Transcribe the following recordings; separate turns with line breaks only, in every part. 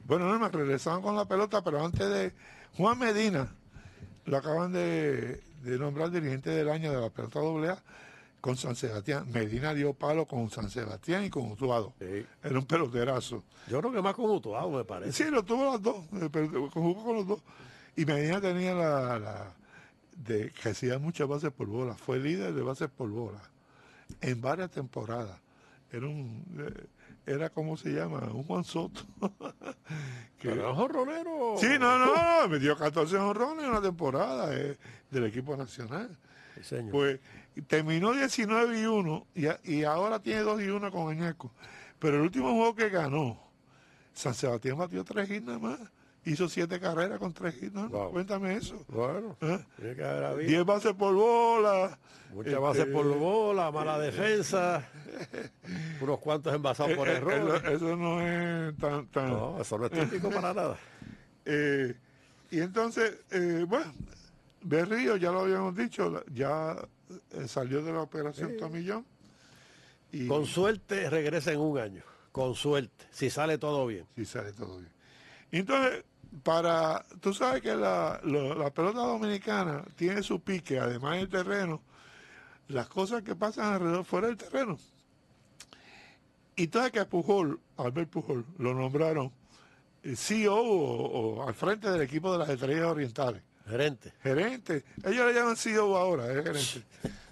Bueno, no, me regresaron con la pelota, pero antes de Juan Medina, lo acaban de nombrar dirigente del año de la pelota AA con San Sebastián. Medina dio palo con San Sebastián y con Utuado.
Sí.
Era un peloterazo.
Yo creo que más con Utuado, me parece.
Sí, lo tuvo las dos, pero jugó con los dos. Y Medina tenía que hacía muchas bases por bola. Fue líder de bases por bola en varias temporadas. Era como se llama, un Juan Soto.
Pero es jorronero.
Sí, no, me dio 14 jonrones en una temporada del equipo nacional.
Sí, señor.
Pues terminó 19-1 y ahora tiene 2-1 con Añasco. Pero el último juego que ganó, San Sebastián batió 3 hits nada más. Hizo 7 carreras con 3 hits. ¿No?
Wow.
Cuéntame eso.
Bueno,
¿Eh?
tiene que haber habido
10 bases por bola.
muchas bases por bola, mala defensa, unos cuantos envasados por error.
Eso no es tan...
No, eso no es típico para nada.
Y entonces, bueno, Berrío, ya lo habíamos dicho, ya salió de la operación Tomillón. Y
Con suerte regresa en un año. Con suerte, si sale todo bien.
si sale todo bien. Y entonces, tú sabes que la pelota dominicana tiene su pique, además del terreno, las cosas que pasan alrededor fuera del terreno. Y tú sabes que a Albert Pujol, lo nombraron CEO o al frente del equipo de las Estrellas Orientales. Gerente. Ellos le llaman CEO ahora, es gerente.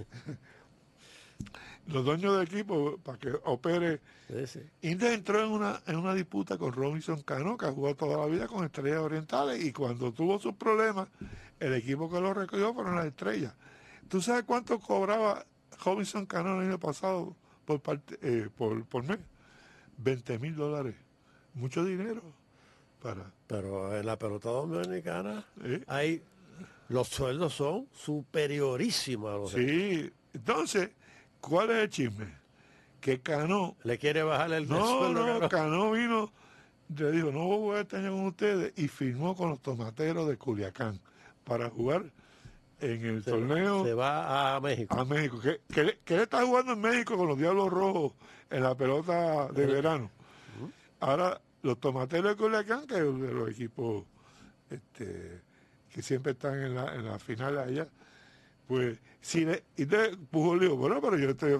Los dueños del equipo para que opere.
Sí.
Y entonces entró en una disputa con Robinson Cano, que ha jugado toda la vida con Estrellas Orientales, y cuando tuvo sus problemas, el equipo que lo recogió fueron las Estrellas. ¿Tú sabes cuánto cobraba Robinson Cano el año pasado por mes? $20,000. Mucho dinero para...
Pero en la pelota dominicana
¿Eh?
los sueldos son superiorísimos a los demás.
Sí, entonces, ¿cuál es el chisme? Que Cano...
Le quiere bajar el
No,
sueldo.
Cano vino, le dijo, no voy a estar con ustedes, y firmó con los Tomateros de Culiacán para jugar en el torneo...
Se va a México.
A México, que él está jugando en México con los Diablos Rojos en la pelota de verano. Ahora, los Tomateros de Culiacán, que es de los equipos que siempre están en la final allá, pues, y te Pujol dijo, bueno, pero yo estoy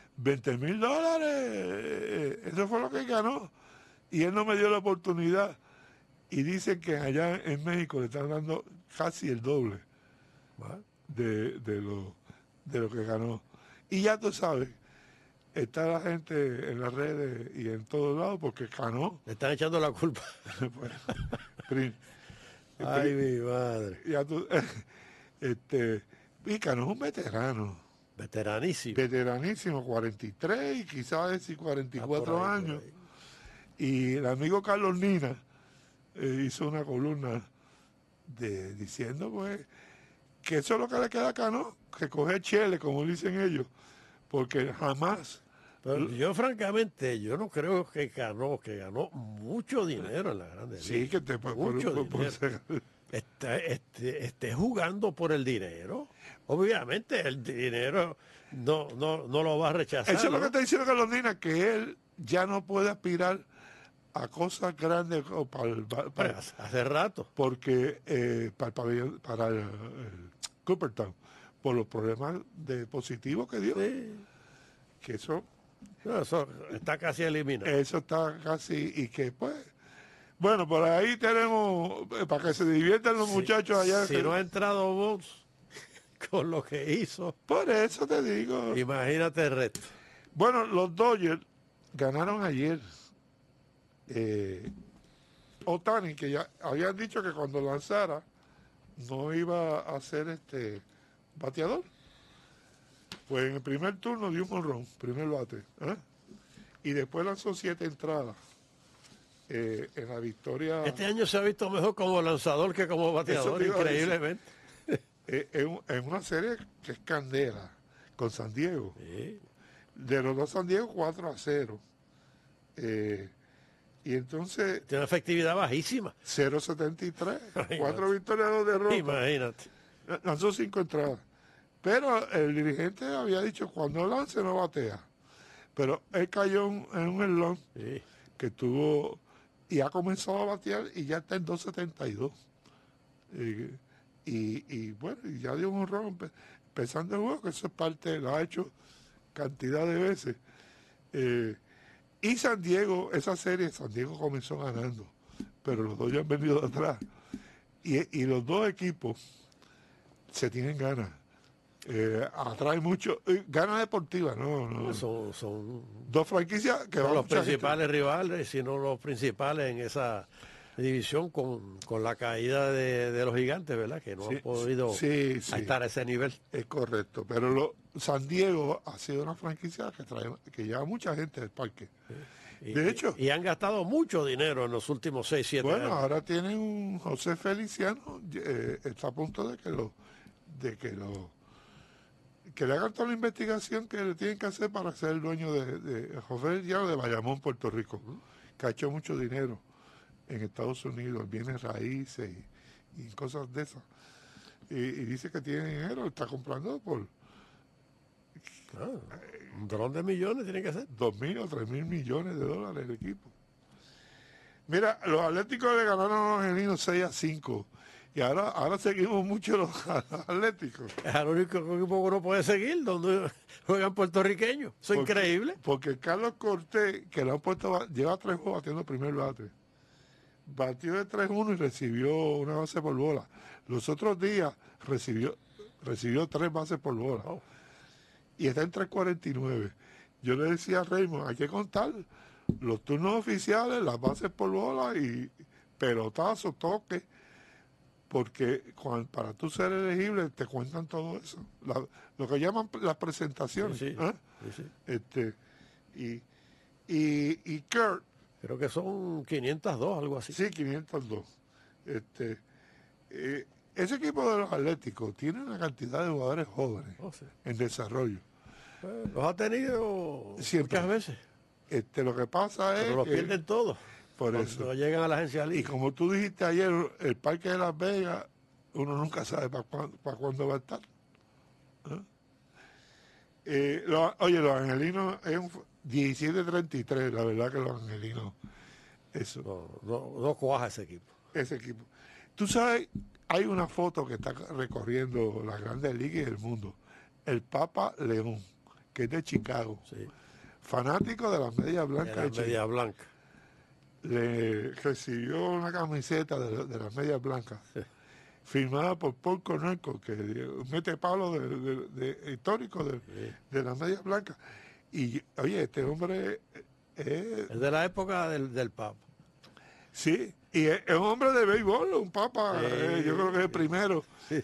$20,000, eso fue lo que ganó. Y él no me dio la oportunidad. Y dicen que allá en México le están dando casi el doble de lo que ganó. Y ya tú sabes, está la gente en las redes y en todos lados porque ganó.
Le están echando la culpa. Ay, mi madre.
Ya tú, y Cano es un veterano.
Veteranísimo.
Veteranísimo, 43 y quizás decir 44
por ahí,
años.
por ahí.
Y el amigo Carlos Nina hizo una columna diciendo pues que eso es lo que le queda a Cano, que coge chele, como dicen ellos, porque jamás...
Pero yo francamente, yo no creo que ganó mucho dinero en la Grande Liga.
Sí, que te
mucho dinero. Esté jugando por el dinero. Obviamente el dinero no lo va a rechazar.
Eso es lo
¿no?
que está diciendo Carlos Nina, que él ya no puede aspirar a cosas grandes
hace rato.
Porque para el Cooperstown, por los problemas de positivos que dio.
Sí.
Que eso
está casi eliminado.
Eso está casi, y que pues, bueno, por ahí tenemos, para que se diviertan los muchachos allá.
Si no ha entrado Bonds con lo que hizo.
Por eso te digo.
Imagínate el resto.
Bueno, los Dodgers ganaron ayer. Ohtani, que ya habían dicho que cuando lanzara no iba a ser bateador. Pues en el primer turno dio un jonrón, primer bate. Y después lanzó 7 entradas en la victoria.
Este año se ha visto mejor como lanzador que como bateador, increíblemente.
En una serie que es candela, con San Diego.
Sí.
De los dos San Diego, 4-0. Y entonces...
Tiene una efectividad bajísima.
0.73. 4 victorias, 2 derrotas.
Imagínate.
Lanzó 5 entradas. Pero el dirigente había dicho, cuando lance no batea. Pero él cayó en un slump que tuvo y ha comenzado a batear y ya está en 2.72. Y bueno, y ya dio un honrón empezando el juego, que eso es parte, lo ha hecho cantidad de veces. Y San Diego, esa serie, San Diego comenzó ganando, pero los dos ya han venido de atrás. Y los dos equipos se tienen ganas. Atrae mucho, ganas deportivas, no.
Son
Dos franquicias que
son
van
los
mucha gente.
principales rivales, sino los principales en esa división con la caída de los gigantes, ¿verdad? Que no
Sí,
han podido
sí.
estar a ese nivel.
Es correcto, pero San Diego ha sido una franquicia que lleva mucha gente al parque. De hecho,
Y han gastado mucho dinero en los últimos 6, 7
bueno,
años.
ahora tienen un José Feliciano, está a punto que le hagan toda la investigación que le tienen que hacer para ser el dueño de José Feliciano de Bayamón, Puerto Rico, que ha hecho mucho dinero en Estados Unidos, bienes raíces y cosas de esas. Y dice que tiene dinero, está comprando por
Un dron de millones tiene que ser.
2.000 o 3.000 millones de dólares el equipo. Mira, los Atléticos le ganaron a los Angelinos 6-5. Y ahora seguimos mucho los Atléticos.
Es el único equipo que uno puede seguir donde juegan puertorriqueños. Eso es increíble.
Porque Carlos Cortés, que lo han puesto, lleva 3 juegos batiendo primer bate. Batió de 3-1 y recibió una base por bola. Los otros días recibió 3 bases por bola.
Wow.
Y está en 3.49. Yo le decía a Raymond, hay que contar los turnos oficiales, las bases por bola y pelotazos, toques, porque para tú ser elegible te cuentan todo eso. Lo que llaman las presentaciones.
Sí.
Y Kurt,
creo que son 502, algo así.
sí, 502. Ese equipo de los Atléticos tiene una cantidad de jugadores jóvenes en desarrollo.
Los ha tenido
Siempre.
muchas veces.
Lo que pasa es
Pero los
que
pierden todos.
por
Cuando
eso.
llegan a la agencia libre.
Y como tú dijiste ayer, el parque de Las Vegas, uno nunca sabe para cuándo va a estar. Los angelinos es un 17-33, la verdad que los angelinos, eso.
No cuaja ese equipo.
Ese equipo. Tú sabes, hay una foto que está recorriendo las grandes ligas y el mundo. El Papa León, que es de Chicago.
Sí.
Fanático de las medias blancas
De la media blanca.
Le recibió una camiseta de las medias blancas, firmada por Paul Cornelco, que mete palo histórico de las medias blancas. Y, oye, este hombre
es de la época del Papa.
Sí, y es un hombre de béisbol, un Papa, yo creo que es el primero.
Sí.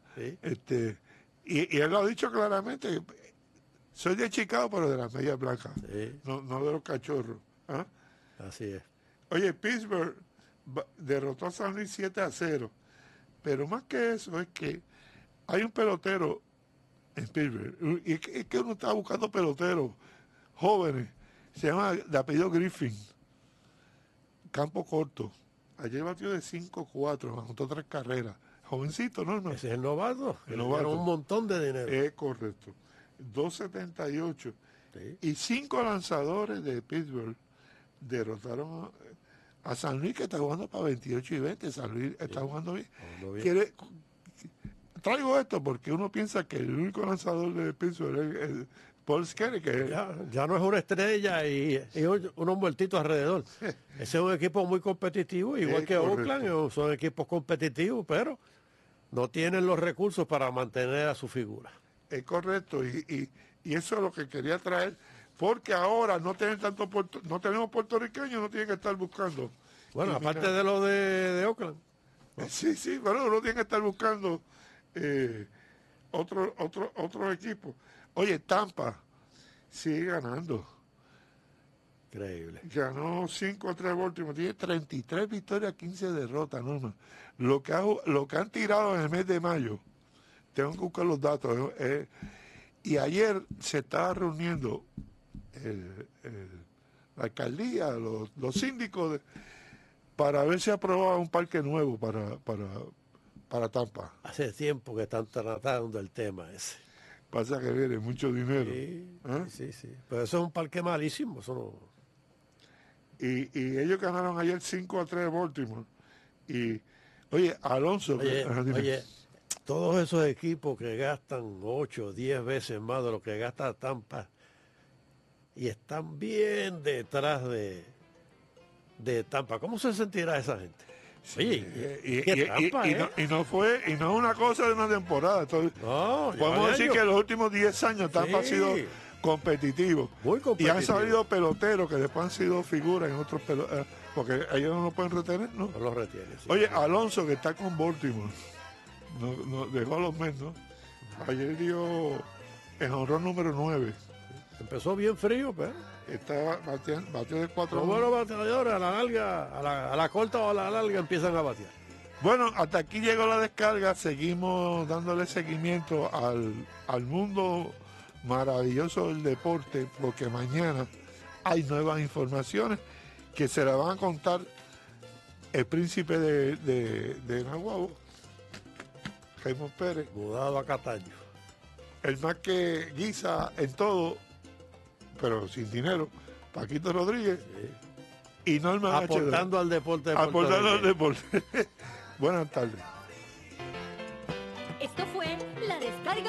Y él lo ha dicho claramente, soy de Chicago, pero de las medias blancas, no de los cachorros.
Así es.
Oye, Pittsburgh derrotó a San Luis 7-0, pero más que eso es que hay un pelotero en Pittsburgh, y es que uno está buscando peloteros jóvenes, se llama de apellido Griffin, campo corto. Ayer batió de 5-4, anotó 3 carreras. Jovencito, ¿no, hermano?
Ese es el novato.
El novato.
Era un montón de dinero.
Es correcto. 2.78.
Sí.
Y 5 lanzadores de Pittsburgh derrotaron a San Luis, que está jugando para 28 y 20. San Luis está jugando bien. Traigo esto porque uno piensa que el único lanzador de Pittsburgh es Paul Skelly, que
ya no es una estrella y unos muertitos alrededor. Ese es un equipo muy competitivo, igual que
correcto.
Oakland, son equipos competitivos, pero no tienen los recursos para mantener a su figura.
es correcto. Y eso es lo que quería traer, porque ahora no tenemos puertorriqueños, no tienen que estar buscando.
Bueno,
Y
aparte
mira,
de lo de Oakland.
Sí, bueno, uno tiene que estar buscando otro equipo. Oye, Tampa sigue ganando.
Increíble.
Ganó 5-3 Baltimore, tiene 33 victorias, 15 derrotas, Norma. Lo que han tirado en el mes de mayo, tengo que buscar los datos. Y ayer se estaba reuniendo la alcaldía, los síndicos, para ver si aprobaba un parque nuevo para Tampa.
Hace tiempo que están tratando el tema ese.
Pasa que viene mucho dinero.
Sí. Pero eso es un parque malísimo. Eso no...
y ellos ganaron ayer 5-3 de Baltimore. Y, oye, Alonso...
Oye, todos esos equipos que gastan 8 o 10 veces más de lo que gasta Tampa y están bien detrás de Tampa, ¿cómo se sentirá esa gente? Oye,
y no es una cosa de una temporada. Entonces,
no,
podemos decir que en los últimos 10 años Tampa ha sido competitivo.
Muy competitivo.
Y han salido peloteros que después han sido figuras en otros peloteros, porque ellos no lo pueden retener, ¿no?
No los retienen. Sí.
Oye, Alonso, que está con Baltimore, no, dejó a los Mets, ¿no? Ayer dio en honrón número 9.
Empezó bien frío, pero...
Está batió de 4.
Los buenos bateadores a la larga, a la corta o a la larga empiezan a batear.
Bueno, hasta aquí llegó la descarga. Seguimos dándole seguimiento al mundo maravilloso del deporte, porque mañana hay nuevas informaciones que se las van a contar el príncipe de Nahuatl, Raymond Pérez.
Mudado a Cataño.
El más que guisa en todo, pero sin dinero, Paquito Rodríguez.
Sí.
Y Norman
aportando al deporte.
Aportando al deporte. Buenas tardes.
Esto fue La Descarga